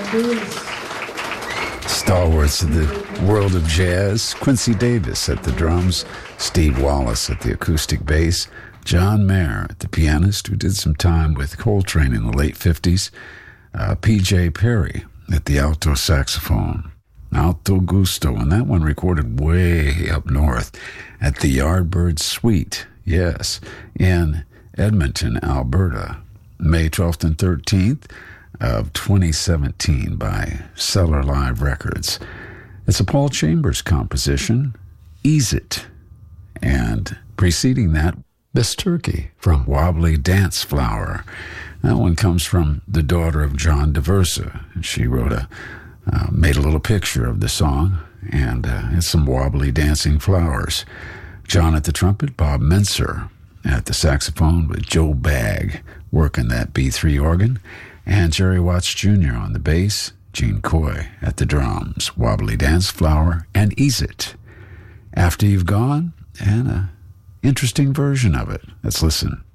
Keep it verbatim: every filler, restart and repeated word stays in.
Stalwarts of the world of jazz, Quincy Davis at the drums, Steve Wallace at the acoustic bass, John Mayer at the pianist, who did some time with Coltrane in the late fifties, uh, P J Perry at the alto saxophone, Alto Gusto, and that one recorded way up north at the Yardbird Suite, yes, in Edmonton, Alberta, May twelfth and thirteenth of twenty seventeen by Cellar Live Records. It's a Paul Chambers composition, Ease It, and preceding that, Miss Turkey from Wobbly Dance Flower. That one comes from the daughter of John DeVersa, and she wrote a, uh, made a little picture of the song, and uh, it's some wobbly dancing flowers. John at the trumpet, Bob Menser at the saxophone with Joe Bagg working that B three organ, and Jerry Watts Junior on the bass, Gene Coy at the drums, Wobbly Dance Flower, and Ease It. After You've Gone, and a interesting version of it. Let's listen.